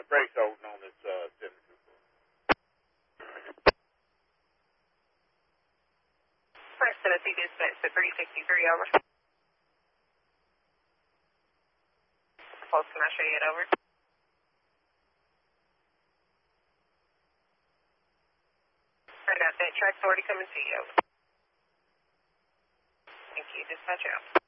brakes holding on this 72. First Tennessee dispatch to 363 over. Close, can I show you it over? I got that. Track's already coming to you. Thank you. Dispatch out.